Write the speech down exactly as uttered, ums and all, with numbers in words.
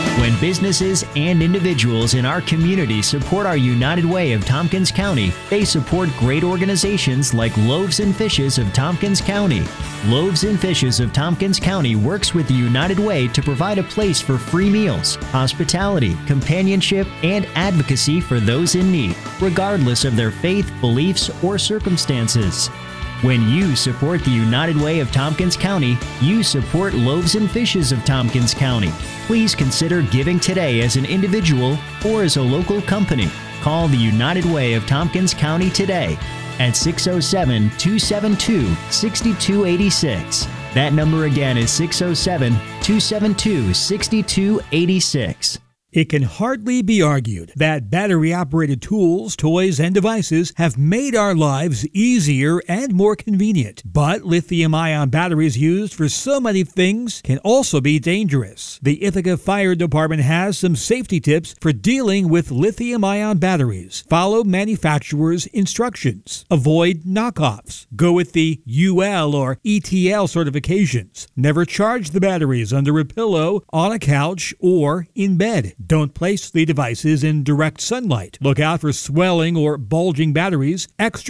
When businesses and individuals in our community support our United Way of Tompkins County, they support great organizations like Loaves and Fishes of Tompkins County. Loaves and Fishes of Tompkins County works with the United Way to provide a place for free meals, hospitality, companionship, and advocacy for those in need, regardless of their faith, beliefs, or circumstances. When you support the United Way of Tompkins County, you support Loaves and Fishes of Tompkins County. Please consider giving today as an individual or as a local company. Call the United Way of Tompkins County today at six oh seven, two seven two, six two eight six. That number again is six oh seven, two seven two, six two eight six. It can hardly be argued that battery-operated tools, toys, and devices have made our lives easier and more convenient. But lithium-ion batteries used for so many things can also be dangerous. The Ithaca Fire Department has some safety tips for dealing with lithium-ion batteries. Follow manufacturer's instructions. Avoid knockoffs. Go with the U L or E T L certifications. Never charge the batteries under a pillow, on a couch, or in bed. Don't place the devices in direct sunlight. Look out for swelling or bulging batteries, extra